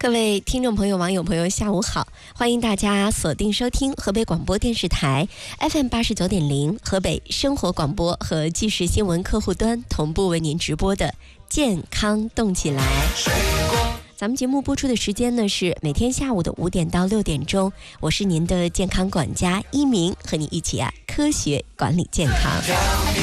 各位听众朋友、网友朋友，下午好！欢迎大家锁定收听河北广播电视台 FM 89.0河北生活广播和即时新闻客户端同步为您直播的健康动起来。咱们节目播出的时间呢是每天下午的5点到6点钟，我是您的健康管家一鸣，和你一起科学管理健康。